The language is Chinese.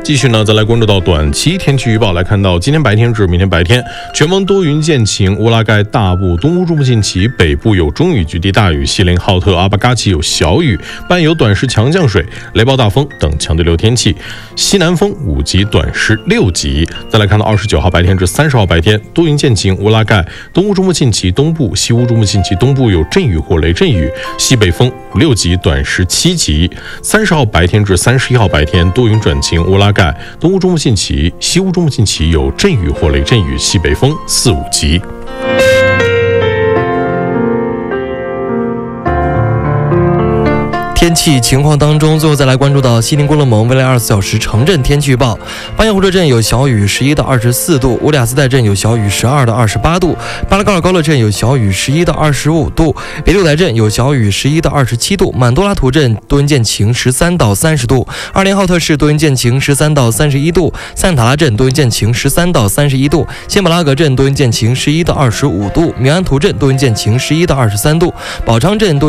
继续呢，再来关注到短期天气预报，来看到今天白天至明天白天，全蒙多云见晴，乌拉盖大部、东乌珠穆沁旗北部有中雨，局地大雨，锡林浩特、阿巴嘎旗有小雨，伴有短时强降水、雷暴大风等强对流天气，西南风5级，短时6级。再来看到29号白天至30号白天，多云见晴，乌拉盖、东乌珠穆沁旗东部、西乌珠穆沁旗东部有阵雨或雷阵雨，西北风5、6级，短时7级。30号白天至31号白天，多云转晴，乌拉盖、东乌珠穆沁旗、西乌珠穆沁旗有阵雨或雷阵雨，西北风4、5级。 天气情况当中，最后再来关注到锡林郭勒盟未来24小时城镇天气预报。巴彦湖浙镇有小雨11到24度，乌里雅斯代镇有小雨12到28度，巴拉高尔高勒镇有小雨11到25度，别六台镇有小雨11到27度，满多拉图镇多云见晴13到30度，二连浩特市多云见晴13到31度，塞坦塔拉镇多云见晴13到31度，仙本拉格镇多云见晴11到25度，米安图镇多云见晴11到23度，宝昌镇多